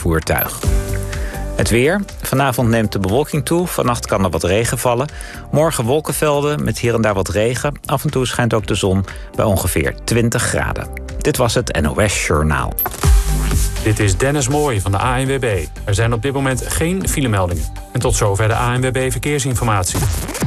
voertuig. Het weer. Vanavond neemt de bewolking toe. Vannacht kan er wat regen vallen. Morgen wolkenvelden met hier en daar wat regen. Af en toe schijnt ook de zon bij ongeveer 20 graden. Dit was het NOS Journaal. Dit is Dennis Mooij van de ANWB. Er zijn op dit moment geen filemeldingen. En tot zover de ANWB Verkeersinformatie.